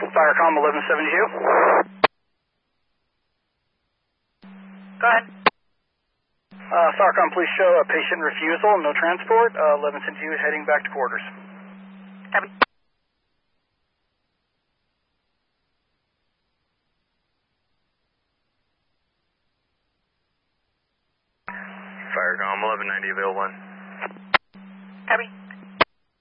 Firecom 1172. Go ahead. Firecom, please show a patient refusal, no transport. 1172 heading back to quarters. Copy. Firecom 1190 available 1. Copy.